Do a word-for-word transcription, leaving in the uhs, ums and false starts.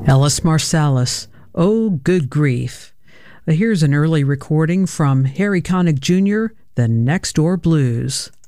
Ellis Marsalis, Oh Good Grief. Here's an early recording from Harry Connick Junior, The Next Door Blues.